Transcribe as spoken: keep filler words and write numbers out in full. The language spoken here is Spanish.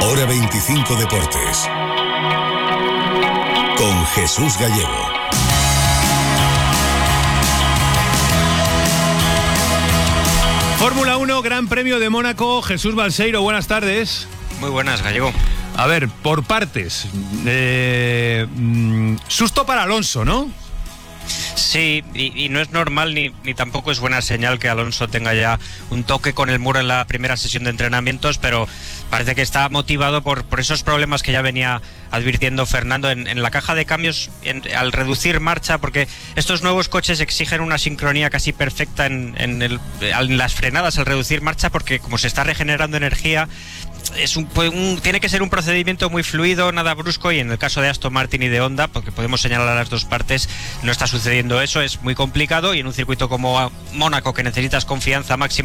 Hora veinticinco Deportes. Con Jesús Gallego. Fórmula uno, Gran Premio de Mónaco. Jesús Balseiro, buenas tardes. Muy buenas, Gallego. A ver, por partes. Eh, mm, susto para Alonso, ¿no? Sí, y, y no es normal ni, ni tampoco es buena señal que Alonso tenga ya un toque con el muro en la primera sesión de entrenamientos, pero parece que está motivado por, por esos problemas que ya venía advirtiendo Fernando en, en la caja de cambios en, al reducir marcha, porque estos nuevos coches exigen una sincronía casi perfecta en, en, el, en las frenadas al reducir marcha, porque como se está regenerando energía, es un, un, tiene que ser un procedimiento muy fluido, nada brusco, y en el caso de Aston Martin y de Honda, porque podemos señalar a las dos partes, no está sucediendo eso, es muy complicado, y en un circuito como Mónaco, que necesitas confianza máxima